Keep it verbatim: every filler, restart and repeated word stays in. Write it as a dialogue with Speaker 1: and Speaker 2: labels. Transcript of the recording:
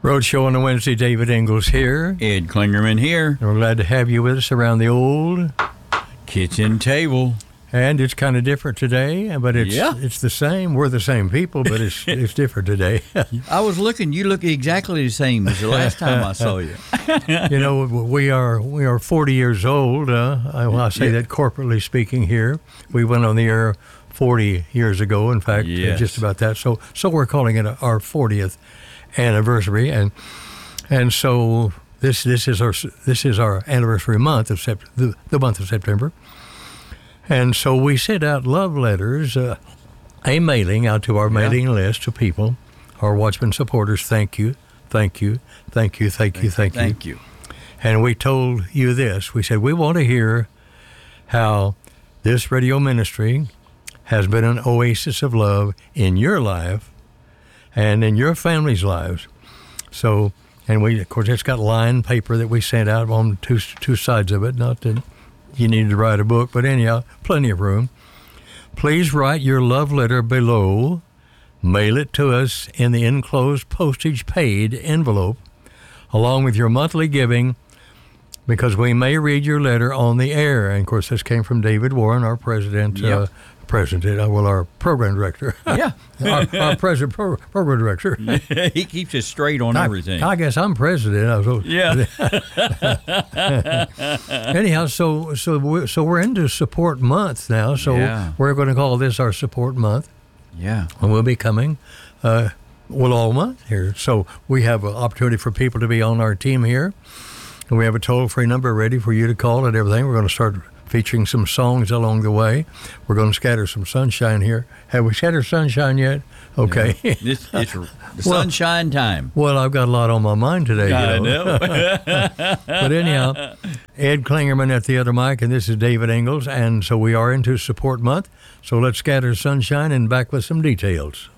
Speaker 1: Roadshow on a Wednesday. David Ingalls here.
Speaker 2: Ed Klingerman here.
Speaker 1: And we're glad to have you with us around the old
Speaker 2: kitchen table.
Speaker 1: And it's kind of different today, but it's
Speaker 2: yeah.
Speaker 1: it's the same. We're the same people, but it's it's different today.
Speaker 2: I was looking. You look exactly the same as the last time I saw you.
Speaker 1: You know, we are we are forty years old. Uh, I, well, I say
Speaker 2: Yeah.
Speaker 1: that corporately speaking here. We went on the air forty years ago. In fact,
Speaker 2: Yes.
Speaker 1: just about that. So so we're calling it our fortieth anniversary, and and so this this is our this is our anniversary month of sept- the, the month of September. And so we sent out love letters, uh, a mailing out to our
Speaker 2: Yeah.
Speaker 1: mailing list to people, our Watchman supporters. Thank you, thank you, thank you, thank you, thank you.
Speaker 2: Thank you.
Speaker 1: And we told you this. We said, we want to hear how this radio ministry has been an oasis of love in your life and in your family's lives. So, and we, of course, it's got lined paper that we sent out on two two sides of it. Not that you need to write a book, but anyhow, plenty of room. Please write your love letter below. Mail it to us in the enclosed postage-paid envelope, along with your monthly giving, because we may read your letter on the air. And, of course, this came from David Warren, our president,
Speaker 2: Yep.
Speaker 1: uh, president, uh, well, our program director.
Speaker 2: Yeah.
Speaker 1: our, our president, pro, program director.
Speaker 2: He keeps us straight on
Speaker 1: I,
Speaker 2: everything.
Speaker 1: I guess I'm president. I was,
Speaker 2: yeah.
Speaker 1: Anyhow, so so we're, so we're into support month now. So
Speaker 2: Yeah.
Speaker 1: we're going to call this our support month,
Speaker 2: yeah.
Speaker 1: and we'll be coming, uh, well, all month here. So we have an opportunity for people to be on our team here, and we have a toll-free number ready for you to call and everything. We're going to start featuring some songs along the way. We're going to scatter some sunshine here. Have we scattered sunshine yet? Okay.
Speaker 2: Yeah. It's, it's the sunshine time.
Speaker 1: Well, I've got a lot on my mind today.
Speaker 2: I
Speaker 1: you know.
Speaker 2: know.
Speaker 1: But anyhow, Ed Klingerman at the other mic, and this is David Ingalls, and so we are into support month. So let's scatter sunshine and back with some details.